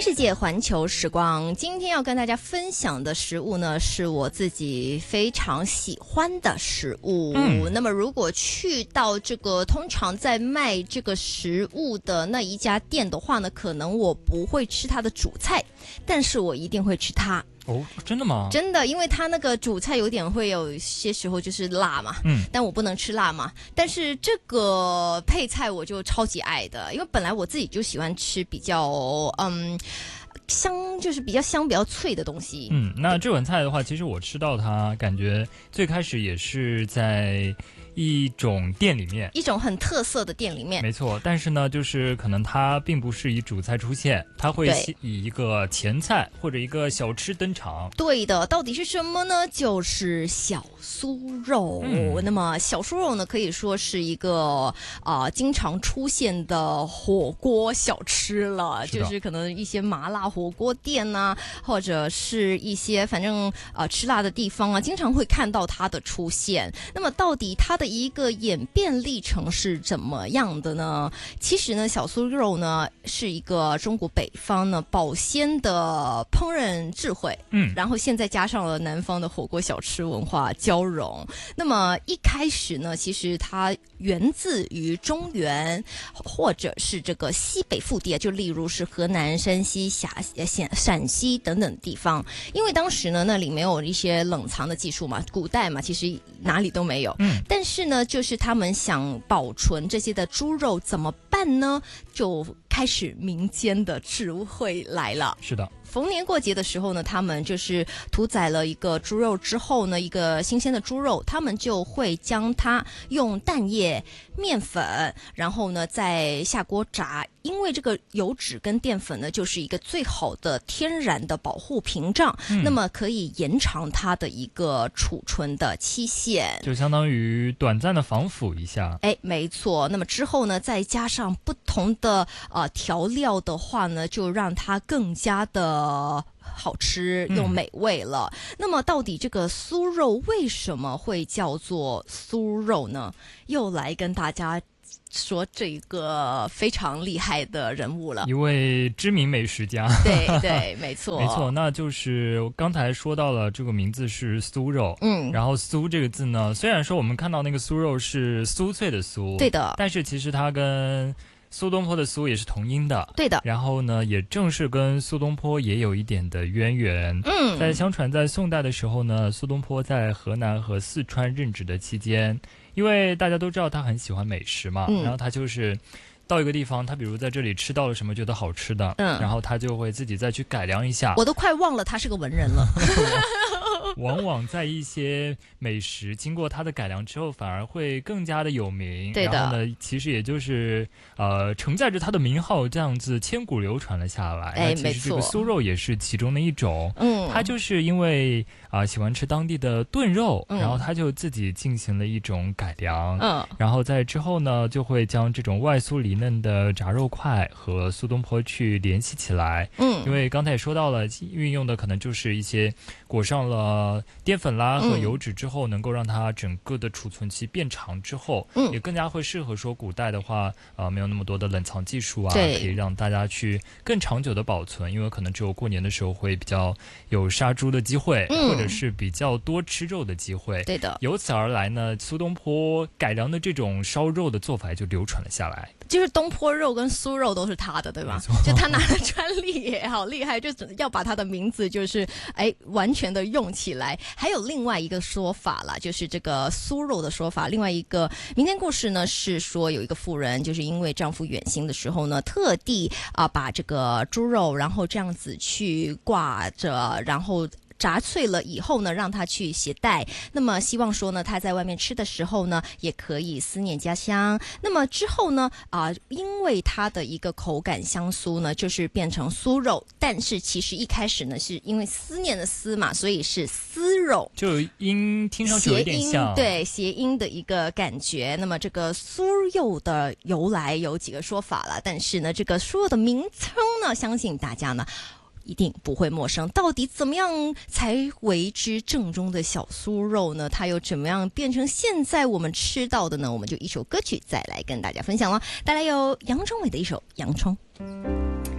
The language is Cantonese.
新世界环球时光，今天要跟大家分享的食物呢，是我自己非常喜欢的食物。那么如果去到这个通常在卖这个食物的那一家店的话呢，可能我不会吃它的主菜，但是我一定会吃它。 哦，真的吗？ 真的，因为它那个主菜有点会有些时候就是辣嘛，但我不能吃辣嘛。但是这个配菜我就超级爱的，因为本来我自己就喜欢吃比较香，就是比较香、比较脆的东西。 那这碗菜的话，其实我吃到它，感觉最开始也是在一种店里面， 一种很特色的店里面， 没错。但是呢，就是可能它并不是以主菜出现，它会以一个前菜或者一个小吃登场。 对的，到底是什么呢？就是小酥肉。那么小酥肉呢，可以说是一个经常出现的火锅小吃了，就是可能一些麻辣火锅店啊，或者是一些反正吃辣的地方啊，经常会看到它的出现。那么到底它的一个演变历程是怎么样的呢？其实呢，小酥肉呢是一个中国北方呢保鲜的烹饪智慧，然后现在加上了南方的火锅小吃文化交融。那么一开始呢，其实它源自于中原或者是这个西北腹地，就例如是河南、山西、陕西等等地方。因为当时呢那里没有一些冷藏的技术嘛，古代嘛，其实哪里都没有。但是呢，就是他们想保存这些的猪肉怎么办呢？就开始民间的智慧来了。 是的。 逢年过节的时候呢，他们就是屠宰了一个猪肉之后呢，一个新鲜的猪肉，他们就会将它用蛋液、面粉，然后呢再下锅炸。因为这个油脂跟淀粉呢，就是一个最好的天然的保护屏障，那么可以延长它的一个储存的期限， 就相当于短暂的防腐一下。 没错。那么之后呢，再加上不同的调料的话呢，就让它更加的好吃又美味了。那么到底这个酥肉为什么会叫做酥肉呢？又来跟大家说这个非常厉害的人物了， 一位知名美食家。 对，没错没错。那就是刚才说到了这个名字是酥肉，然后酥这个字呢，虽然说我们看到那个酥肉是酥脆的酥， 对的， 但是其实它跟苏东坡的苏也是同音的， 对的。 然后呢，也正是跟苏东坡也有一点的渊源。相传在宋代的时候呢，苏东坡在河南和四川任职的期间，因为大家都知道他很喜欢美食嘛，然后他就是到一个地方，他比如在这里吃到了什么觉得好吃的，然后他就会自己再去改良一下。 我都快忘了他是个文人了。 往往在一些美食经过它的改良之后，反而会更加的有名。 对的。 然后呢，其实也就是承载着它的名号，这样子千古流传了下来。其实这个酥肉也是其中的一种。它就是因为喜欢吃当地的炖肉，然后他就自己进行了一种改良。然后在之后呢，就会将这种外酥里嫩的炸肉块和苏东坡去联系起来。因为刚才也说到了，运用的可能就是一些裹上了淀粉啦和油脂之后，能够让它整个的储存期变长之后，也更加会适合说古代的话，没有那么多的冷藏技术啊，可以让大家去更长久的保存。因为可能只有过年的时候会比较有杀猪的机会，或者是比较多吃肉的机会。 对的。 由此而来呢，苏东坡改良的这种烧肉的做法就流传了下来。 就是东坡肉跟酥肉都是他的，对吧？就他拿了专利也好厉害，就要把他的名字就是完全的用起来。还有另外一个说法啦，就是这个酥肉的说法。另外一个民间故事呢，是说有一个妇人，就是因为丈夫远行的时候呢，特地把这个猪肉，然后这样子去挂着，然后炸脆了以后呢，让他去携带。那么希望说呢，他在外面吃的时候呢，也可以思念家乡。那么之后呢，因为它的一个口感香酥呢，就是变成酥肉。但是其实一开始呢，是因为思念的思嘛，所以是丝肉， 就音听上去有一点像， 对，谐音的一个感觉。那么这个酥肉的由来有几个说法了，但是呢，这个酥肉的名称呢，相信大家呢一定不会陌生。到底怎么样才为之正宗的小酥肉呢？它又怎么样变成现在我们吃到的呢？我们就一首歌曲再来跟大家分享了，带来有杨宗纬的一首《洋葱》。